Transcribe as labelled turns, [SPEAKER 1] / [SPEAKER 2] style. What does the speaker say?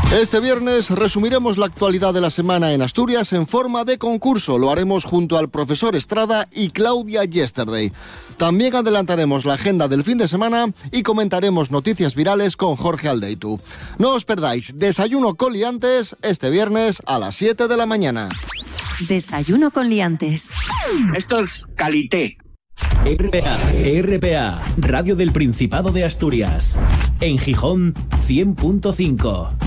[SPEAKER 1] Este viernes resumiremos la actualidad de la semana en Asturias en forma de concurso. Lo haremos junto al profesor Estrada y Claudia Yesterday. También adelantaremos la agenda del fin de semana y comentaremos noticias virales con Jorge Aldeitu. No os perdáis Desayuno con Liantes este viernes a las 7 de la mañana.
[SPEAKER 2] Desayuno con Liantes.
[SPEAKER 3] Esto es calité.
[SPEAKER 4] RPA, Radio del Principado de Asturias. En Gijón, 100.5.